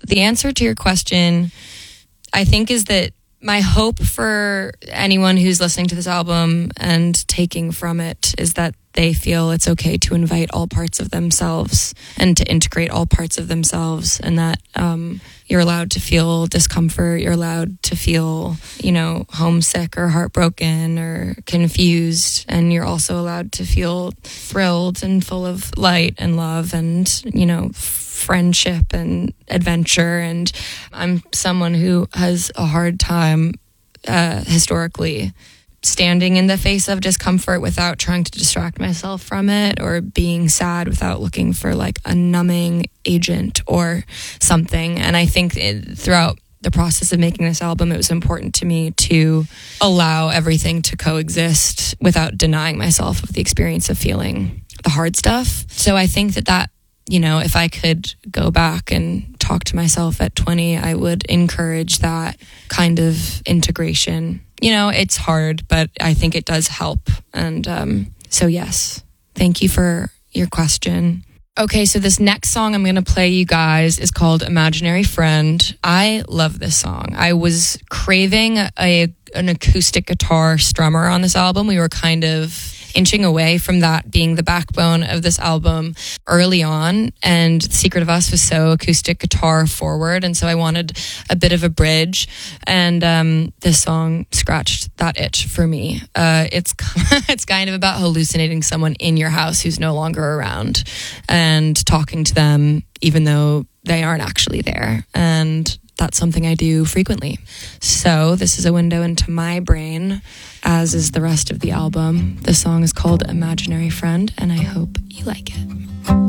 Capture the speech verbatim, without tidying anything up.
The answer to your question, I think, is that my hope for anyone who's listening to this album and taking from it is that they feel it's okay to invite all parts of themselves and to integrate all parts of themselves, and that um, you're allowed to feel discomfort, you're allowed to feel, you know, homesick or heartbroken or confused, and you're also allowed to feel thrilled and full of light and love and, you know, friendship and adventure. And I'm someone who has a hard time uh, historically standing in the face of discomfort without trying to distract myself from it, or being sad without looking for like a numbing agent or something. And I think it, throughout the process of making this album, it was important to me to allow everything to coexist without denying myself of the experience of feeling the hard stuff. So I think that that, you know, if I could go back and talk to myself at twenty, I would encourage that kind of integration. You know, it's hard, but I think it does help. And um, so, yes, thank you for your question. Okay, so this next song I'm going to play you guys is called Imaginary Friend. I love this song. I was craving a an acoustic guitar strummer on this album. We were kind of inching away from that being the backbone of this album early on, and Secret of Us was so acoustic guitar forward, and so I wanted a bit of a bridge, and um, this song scratched that itch for me. Uh, it's it's kind of about hallucinating someone in your house who's no longer around and talking to them even though they aren't actually there, and that's something I do frequently. So this is a window into my brain, as is the rest of the album. The song is called Imaginary Friend, and I hope you like it.